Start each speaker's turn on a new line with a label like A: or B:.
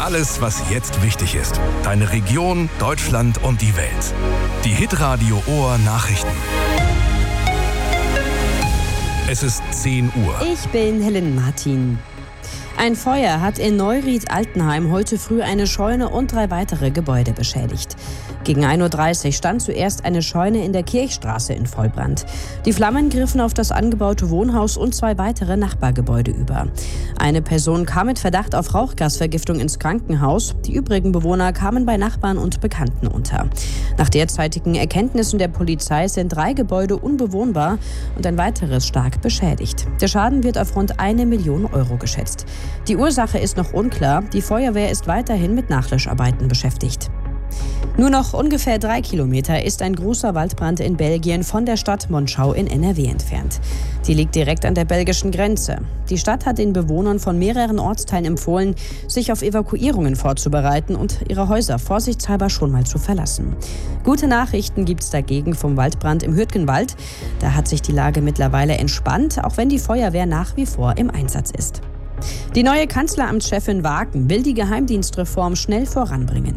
A: Alles, was jetzt wichtig ist. Deine Region, Deutschland und die Welt. Die Hitradio Ohr Nachrichten. Es ist 10 Uhr.
B: Ich bin Helen Martin. Ein Feuer hat in Neuried-Altenheim heute früh eine Scheune und 3 weitere Gebäude beschädigt. Gegen 1:30 Uhr stand zuerst eine Scheune in der Kirchstraße in Vollbrand. Die Flammen griffen auf das angebaute Wohnhaus und 2 weitere Nachbargebäude über. Eine Person kam mit Verdacht auf Rauchgasvergiftung ins Krankenhaus. Die übrigen Bewohner kamen bei Nachbarn und Bekannten unter. Nach derzeitigen Erkenntnissen der Polizei sind 3 Gebäude unbewohnbar und ein weiteres stark beschädigt. Der Schaden wird auf rund 1 Million Euro geschätzt. Die Ursache ist noch unklar. Die Feuerwehr ist weiterhin mit Nachlöscharbeiten beschäftigt. Nur noch ungefähr 3 Kilometer ist ein großer Waldbrand in Belgien von der Stadt Monschau in NRW entfernt. Die liegt direkt an der belgischen Grenze. Die Stadt hat den Bewohnern von mehreren Ortsteilen empfohlen, sich auf Evakuierungen vorzubereiten und ihre Häuser vorsichtshalber schon mal zu verlassen. Gute Nachrichten gibt es dagegen vom Waldbrand im Hürtgenwald. Da hat sich die Lage mittlerweile entspannt, auch wenn die Feuerwehr nach wie vor im Einsatz ist. Die neue Kanzleramtschefin Waken will die Geheimdienstreform schnell voranbringen.